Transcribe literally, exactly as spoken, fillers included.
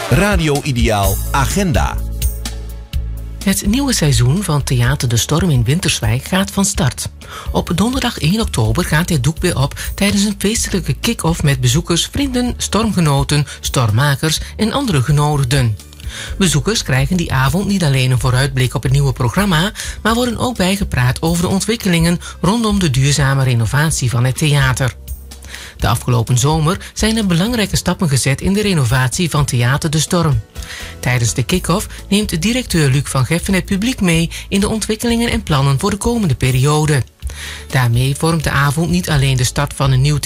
Radio Ideaal Agenda. Het nieuwe seizoen van Theater de Storm in Winterswijk gaat van start. Op donderdag één oktober gaat dit doek weer op tijdens een feestelijke kick-off met bezoekers, vrienden, stormgenoten, stormmakers en andere genodigden. Bezoekers krijgen die avond niet alleen een vooruitblik op het nieuwe programma, maar worden ook bijgepraat over de ontwikkelingen rondom de duurzame renovatie van het theater. De afgelopen zomer zijn er belangrijke stappen gezet in de renovatie van Theater de Storm. Tijdens de kick-off neemt directeur Luc van Geffen het publiek mee in de ontwikkelingen en plannen voor de komende periode. Daarmee vormt de avond niet alleen de start van een nieuw